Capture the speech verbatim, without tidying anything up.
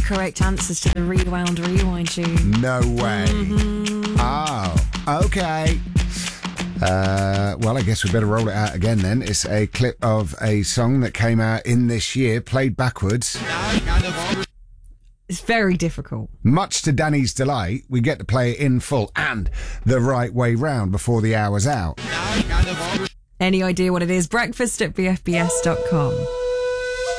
correct answers to the Rewound Rewind tune. No way. Mm-hmm. Oh, okay. Uh, well, I guess we better roll it out again then. It's a clip of a song that came out in this year, played backwards. It's very difficult. Much to Danny's delight, we get to play it in full and the right way round before the hour's out. Any idea what it is? Breakfast at b f b s dot com.